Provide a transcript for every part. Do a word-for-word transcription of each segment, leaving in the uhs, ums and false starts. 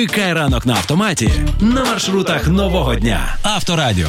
Вмикай ранок на автоматі на маршрутах нового дня. Авторадіо.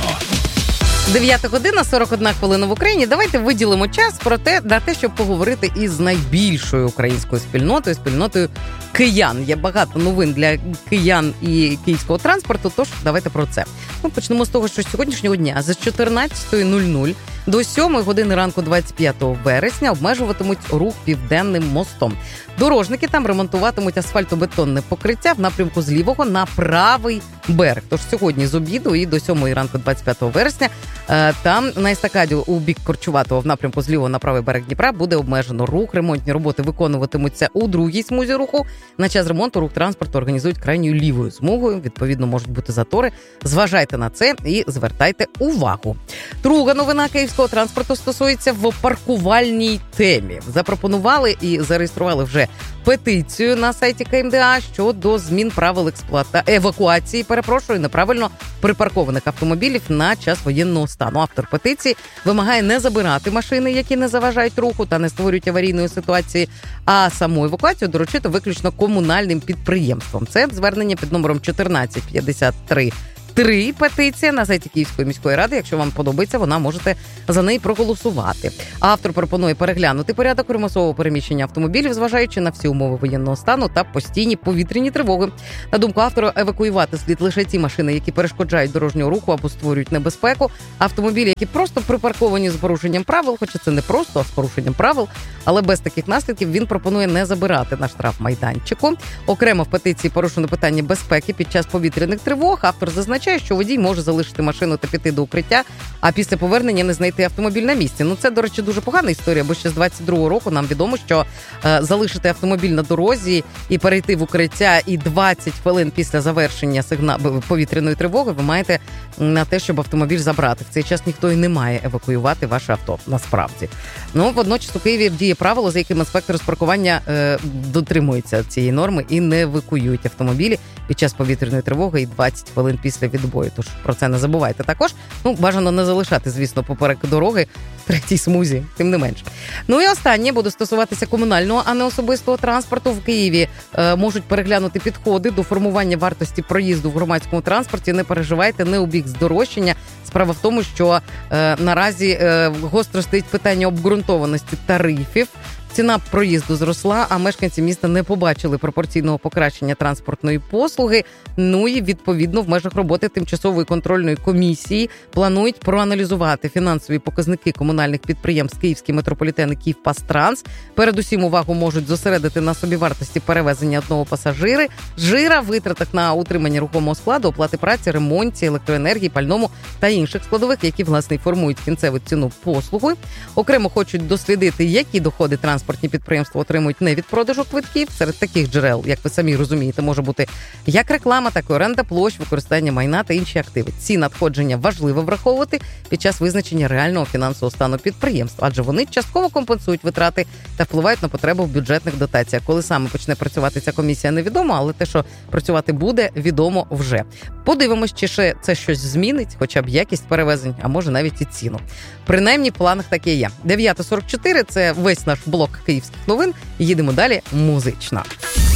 дев'ята година, сорок одна хвилина в Україні. Давайте виділимо час про те, на те, щоб поговорити із найбільшою українською спільнотою, спільнотою киян. Є багато новин для киян і київського транспорту, тож давайте про це. Ми почнемо з того, що сьогоднішнього дня з чотирнадцятої нуль нуль до сьомої години ранку двадцять п'ятого вересня обмежуватимуть рух Південним мостом. Дорожники там ремонтуватимуть асфальтобетонне покриття в напрямку з лівого на правий берег. Тож сьогодні з обіду і до сьомої ранку двадцять п'ятого вересня там на естакаді у бік Корчуватого в напрямку з лівого на правий берег Дніпра буде обмежено рух. Ремонтні роботи виконуватимуться у другій смузі руху. На час ремонту рух транспорту організують крайньою лівою смугою. Відповідно, можуть бути затори. Зважайте на це і звертайте увагу. Друга новина київського транспорту стосується в паркувальній темі. Запропонували і зареєстрували вже петицію на сайті КМДА щодо змін правил експлуата... евакуації, перепрошую, неправильно припаркованих автомобілів на час воєнного стану. Автор петиції вимагає не забирати машини, які не заважають руху та не створюють аварійної ситуації, а саму евакуацію доручити виключно комунальним підприємствам. Це звернення під номером чотирнадцять п'ятдесят три. Три петиція на сайті Київської міської ради. Якщо вам подобається, вона можете за неї проголосувати. Автор пропонує переглянути порядок примусового переміщення автомобілів, зважаючи на всі умови воєнного стану та постійні повітряні тривоги. На думку автора, евакуювати слід лише ті машини, які перешкоджають дорожнього руху або створюють небезпеку. Автомобілі, які просто припарковані з порушенням правил, хоча це не просто, а з порушенням правил, але без таких наслідків, він пропонує не забирати на штрафмайданчику. Окремо в петиції порушено питання безпеки під час повітряних тривог. Автор зазначає, що водій може залишити машину та піти до укриття, а після повернення не знайти автомобіль на місці. Ну, це, до речі, дуже погана історія, бо ще з двадцять другого року нам відомо, що е, залишити автомобіль на дорозі і перейти в укриття і двадцять хвилин після завершення сигна... повітряної тривоги ви маєте на те, щоб автомобіль забрати. В цей час ніхто і не має евакуювати ваше авто, насправді. Ну, водночас у Києві діє правило, за яким інспектори з паркування е, дотримуються цієї норми і не евакуюють автомобілі під час повітряної тривоги і двадцять хвилин після відбою. Тож про це не забувайте. Також, ну, бажано не залишати, звісно, поперек дороги в третій смузі, тим не менше. Ну і останнє буде стосуватися комунального, а не особистого транспорту. В Києві е, можуть переглянути підходи до формування вартості проїзду в громадському транспорті. Не переживайте, не у бік здорожчання. Справа в тому, що е, наразі е, гостро стоїть питання обґрунтованості тарифів. Ціна проїзду зросла, а мешканці міста не побачили пропорційного покращення транспортної послуги. Ну і, відповідно, в межах роботи тимчасової контрольної комісії планують проаналізувати фінансові показники комунальних підприємств Київський метрополітен і Київпастранс. Передусім увагу можуть зосередити на собівартості перевезення одного пасажири, жира, витратах на утримання рухомого складу, оплати праці, ремонті, електроенергії, пальному та інших складових, які, власне, формують кінцеву ціну послуги. Окремо хочуть дослідити, які доходи транспорту Транспортні підприємства отримують не від продажу квитків. Серед таких джерел, як ви самі розумієте, може бути як реклама, так і оренда площ, використання майна та інші активи. Ці надходження важливо враховувати під час визначення реального фінансового стану підприємства, адже вони частково компенсують витрати та впливають на потребу в бюджетних дотаціях. Коли саме почне працювати ця комісія, невідомо, але те, що працювати буде, відомо вже. Подивимось, чи ще це щось змінить, хоча б якість перевезень, а може навіть і ціну. Принаймні, в планах таке є. дев'ята сорок чотири – це весь наш блок київських новин. Їдемо далі музично.